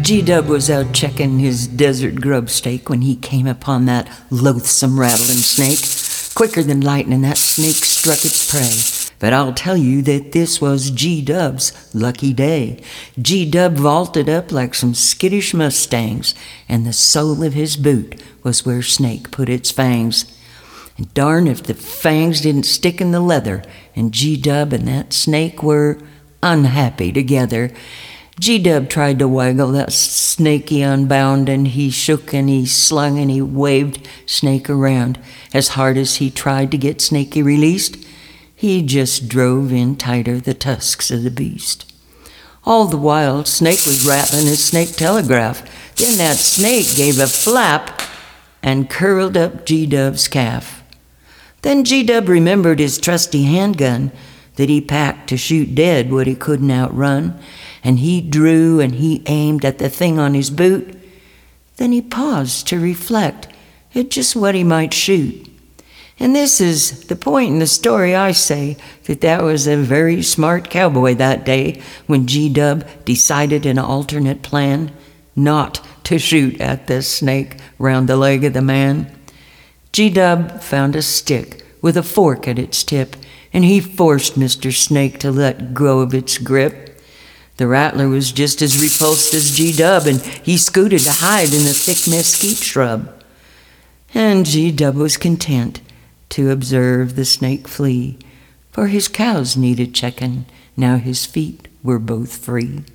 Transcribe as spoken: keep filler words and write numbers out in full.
G-Dub was out checking his desert grub stake when he came upon that loathsome rattling snake. Quicker than lightning, that snake struck its prey. But I'll tell you that this was G-Dub's lucky day. G-Dub vaulted up like some skittish mustangs, and the sole of his boot was where Snake put its fangs. And darn if the fangs didn't stick in the leather, and G-Dub and that snake were unhappy together. G-Dub tried to waggle that snake he unbound, and he shook and he slung and he waved Snake around. As hard as he tried to get Snakey released, he just drove in tighter the tusks of the beast. All the while, Snake was rattling his snake telegraph. Then that snake gave a flap and curled up G-Dub's calf. Then G-Dub remembered his trusty handgun that he packed to shoot dead what he couldn't outrun, and he drew and he aimed at the thing on his boot. Then he paused to reflect at just what he might shoot. And this is the point in the story, I say, that that was a very smart cowboy that day when G-Dub decided an alternate plan, not to shoot at the snake round the leg of the man. G-Dub found a stick with a fork at its tip, and he forced Mister Snake to let go of its grip. The rattler was just as repulsed as G-Dub, and he scooted to hide in the thick mesquite shrub. And G-Dub was content to observe the snake flee, for his cows needed checking, now his feet were both free.